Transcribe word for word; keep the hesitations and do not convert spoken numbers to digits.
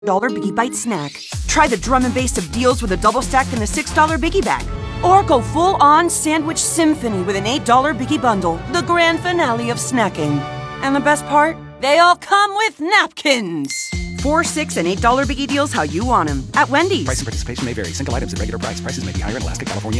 dollar Biggie Bite snack. Try the drum and bass of deals with a double stack and the six dollar Biggie Bag. Or go full-on sandwich symphony with an eight dollar Biggie Bundle, the grand finale of snacking. And the best part? They all come with napkins. Four, six, and eight dollar Biggie deals how you want them. At Wendy's. Price and participation may vary. Single items at regular price. Prices may be higher in Alaska, California,